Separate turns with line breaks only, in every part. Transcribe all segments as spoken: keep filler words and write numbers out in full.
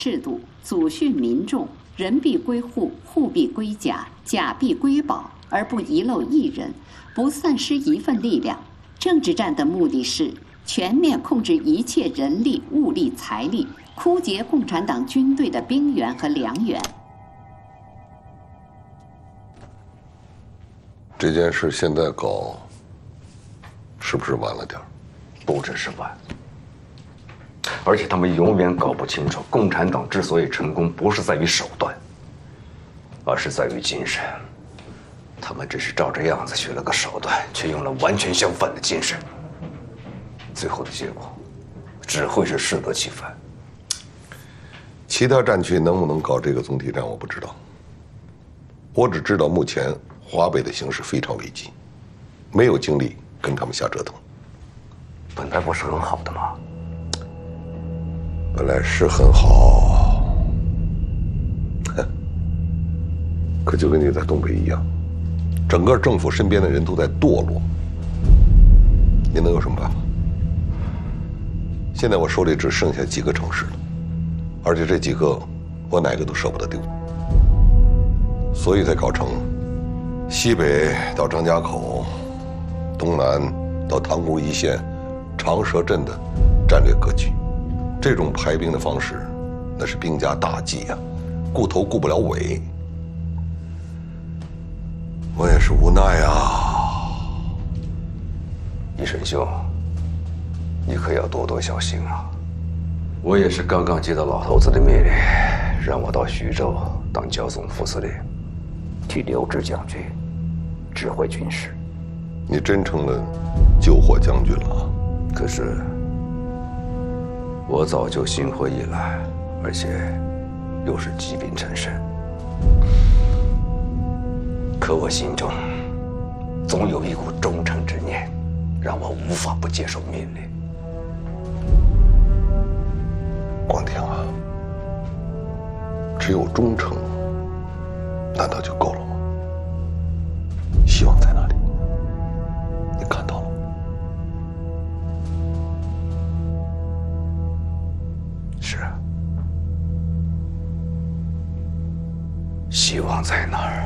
制度，祖训民众，人必归户，户必归甲，甲必归保，而不遗漏一人，不散失一份力量。政治战的目的是全面控制一切人力、物力、财力，枯竭共产党军队的兵源和粮源。
这件事现在搞，是不是晚了点儿？
不只是晚。而且他们永远搞不清楚，共产党之所以成功，不是在于手段，而是在于精神。他们只是照着样子学了个手段，却用了完全相反的精神。最后的结果，只会是适得其反。
其他战区能不能搞这个总体战，我不知道。我只知道目前华北的形势非常危急，没有精力跟他们瞎折腾。
本来不是很好的吗？
本来是很好，哼，可就跟你在东北一样，整个政府身边的人都在堕落，你能有什么办法？现在我手里只剩下几个城市了，而且这几个我哪个都舍不得丢，所以才搞成西北到张家口，东南到塘沽一线、长蛇阵的战略格局。这种排兵的方式，那是兵家大忌呀，顾头顾不了尾。我也是无奈啊。
一神兄，你可要多多小心啊！我也是刚刚接到老头子的命令，让我到徐州当剿总副司令，替刘志将军指挥军事。
你真成了救火将军了啊！
可是我早就心灰意冷，而且又是疾病缠身。可我心中总有一股忠诚之念，让我无法不接受命令。
广庭啊，只有忠诚，难道就够了吗？希望在哪里？你看到了吗？
是啊，希望在哪儿？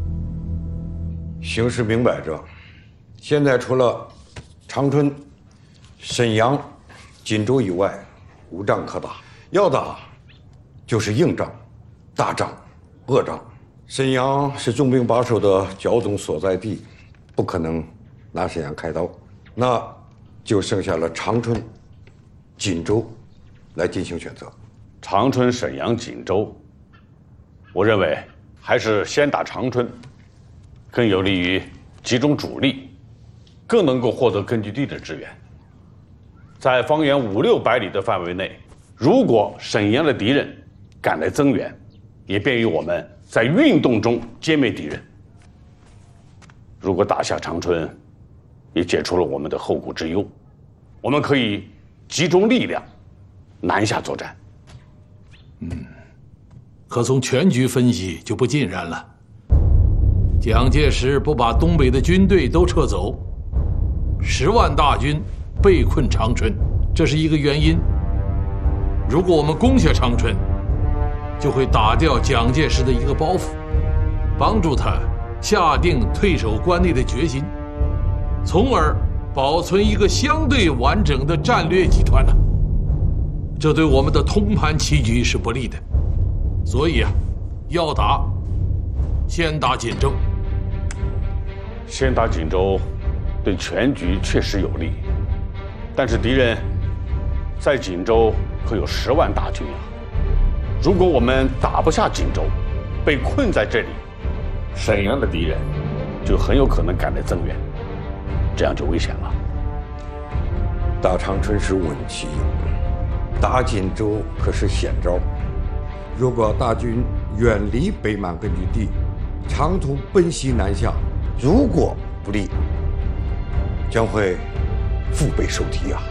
形势明摆着，现在除了长春、沈阳、锦州以外，无仗可打。要打，就是硬仗、大仗、恶仗。沈阳是重兵把守的剿总所在地，不可能拿沈阳开刀，那就剩下了长春、锦州来进行选择。
长春、沈阳、锦州，我认为还是先打长春，更有利于集中主力，更能够获得根据地的支援。在方圆五六百里的范围内，如果沈阳的敌人赶来增援，也便于我们在运动中歼灭敌人。如果打下长春，也解除了我们的后顾之忧，我们可以集中力量南下作战。
嗯，可从全局分析就不尽然了。蒋介石不把东北的军队都撤走，十万大军被困长春，这是一个原因。如果我们攻下长春，就会打掉蒋介石的一个包袱，帮助他下定退守关内的决心，从而保存一个相对完整的战略集团呢。这对我们的通盘棋局是不利的。所以啊，要打，先打锦州。
先打锦州，对全局确实有利，但是敌人在锦州可有十万大军啊！如果我们打不下锦州，被困在这里，沈阳的敌人就很有可能赶来增援，这样就危险了。
打长春是稳棋，打锦州可是险招。如果大军远离北满根据地，长途奔袭南下，如果不利，将会腹背受敌啊！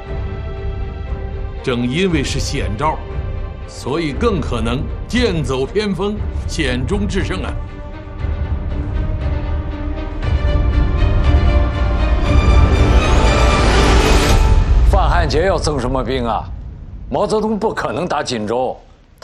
正因为是险招，所以更可能剑走偏锋，险中制胜啊！
范汉杰要增什么兵啊？毛泽东不可能打锦州。